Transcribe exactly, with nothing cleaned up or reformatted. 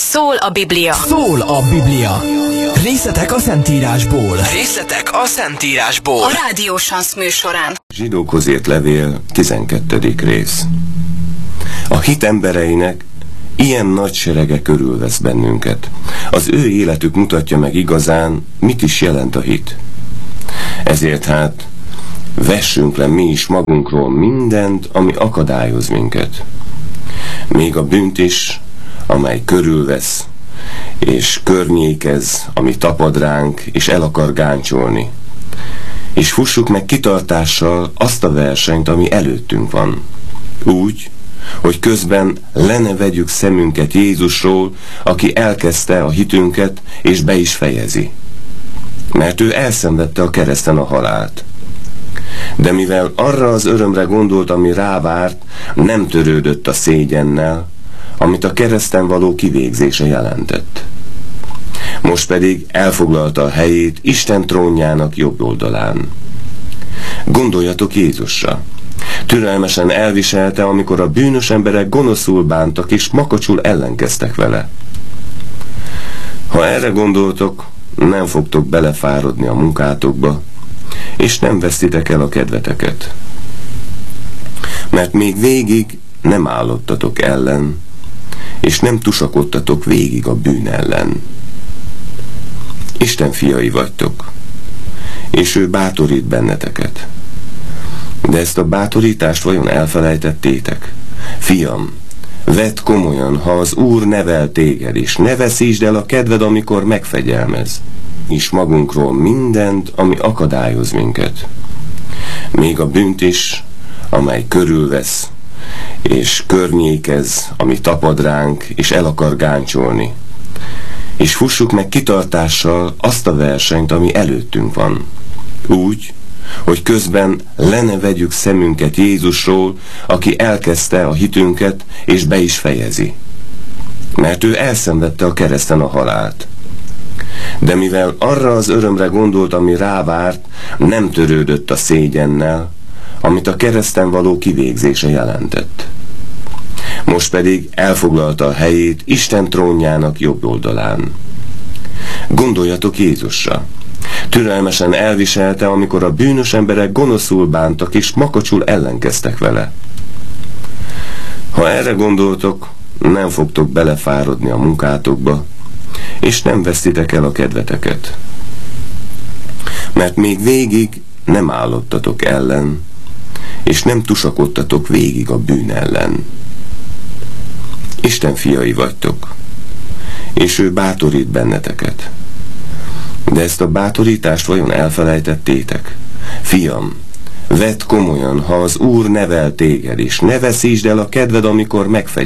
Szól a Biblia. Szól a Biblia. Részletek a Szentírásból. Részletek a Szentírásból. A Rádió Sansz műsorán. Zsidókhoz írt levél, tizenkettedik rész. A hit embereinek ilyen nagy serege körülvesz bennünket. Az ő életük mutatja meg igazán, mit is jelent a hit. Ezért hát vessünk le mi is magunkról mindent, ami akadályoz minket. Még a bűnt is, amely körülvesz, és környékez, ami tapad ránk, és el akar gáncsolni. És fussuk meg kitartással azt a versenyt, ami előttünk van. Úgy, hogy közben le ne vegyük szemünket Jézusról, aki elkezdte a hitünket, és be is fejezi. Mert ő elszenvedte a kereszten a halált. De mivel arra az örömre gondolt, ami rávárt, nem törődött a szégyennel, amit a kereszten való kivégzése jelentett. Most pedig elfoglalta a helyét Isten trónjának jobb oldalán. Gondoljatok Jézusra. Türelmesen elviselte, amikor a bűnös emberek gonoszul bántak és makacsul ellenkeztek vele. Ha erre gondoltok, nem fogtok belefáradni a munkátokba, és nem vesztitek el a kedveteket. Mert még végig nem állottatok ellen, és nem tusakodtatok végig a bűn ellen. Isten fiai vagytok, és ő bátorít benneteket. De ezt a bátorítást vajon elfelejtettétek? Fiam, vedd komolyan, ha az Úr nevel téged, és ne veszítsd el a kedved, amikor megfegyelmez. És magunkról mindent, ami akadályoz minket. Még a bűnt is, amely körülvesz, és környékez, ami tapad ránk, és el akar gáncsolni. És fussuk meg kitartással azt a versenyt, ami előttünk van. Úgy, hogy közben le ne vegyük szemünket Jézusról, aki elkezdte a hitünket, és be is fejezi. Mert ő elszenvedte a kereszten a halált. De mivel arra az örömre gondolt, ami rávárt, nem törődött a szégyennel, amit a kereszten való kivégzése jelentett. Most pedig elfoglalta a helyét Isten trónjának jobb oldalán. Gondoljatok Jézusra. Türelmesen elviselte, amikor a bűnös emberek gonoszul bántak és makacsul ellenkeztek vele. Ha erre gondoltok, nem fogtok belefáradni a munkátokba, és nem vesztitek el a kedveteket. Mert még végig nem állottatok ellen, és nem tusakodtatok végig a bűn ellen. Isten fiai vagytok, és ő bátorít benneteket. De ezt a bátorítást vajon elfelejtettétek? Fiam, vedd komolyan, ha az Úr nevel téged, és ne veszítsd el a kedved, amikor megfegy.